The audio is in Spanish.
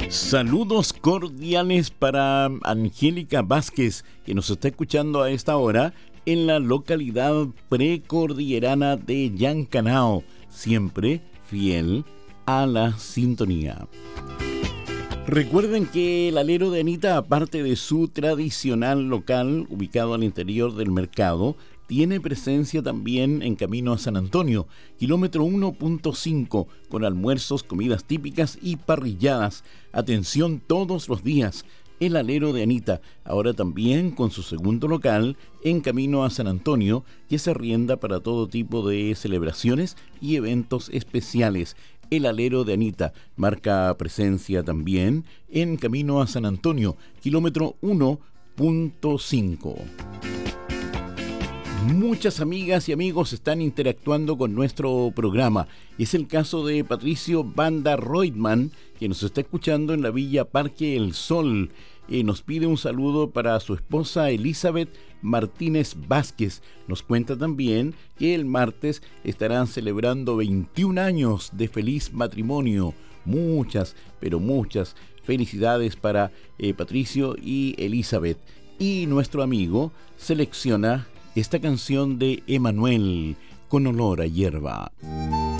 Saludos cordiales para Angélica Vázquez, que nos está escuchando a esta hora en la localidad precordillerana de Yancanao, siempre fiel a la sintonía. Recuerden que el alero de Anita, aparte de su tradicional local ubicado al interior del mercado, tiene presencia también en camino a San Antonio, kilómetro 1.5, con almuerzos, comidas típicas y parrilladas. Atención todos los días. El alero de Anita, ahora también con su segundo local en camino a San Antonio, que se arrienda para todo tipo de celebraciones y eventos especiales. El alero de Anita marca presencia también en camino a San Antonio, kilómetro 1.5. Muchas amigas y amigos están interactuando con nuestro programa. Es el caso de Patricio Banda Reutemann, que nos está escuchando en la Villa Parque El Sol. Nos pide un saludo para su esposa Elizabeth Martínez Vázquez. Nos cuenta también que el martes estarán celebrando 21 años de feliz matrimonio. Muchas, pero muchas felicidades para Patricio y Elizabeth. Y nuestro amigo selecciona esta canción de Emanuel, Con olor a hierba.